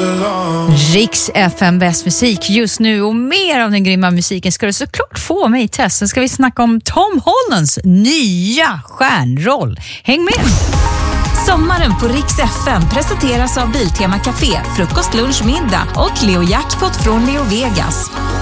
Riks FM bäst musik just nu, och mer av den grymma musiken ska du såklart få med i testen. Ska vi snacka om Tom Hollands nya stjärnroll. Häng med! Sommaren på Riks FM presenteras av Biltema Café, frukost, lunch, middag och Leo Jackpot från Leo Vegas.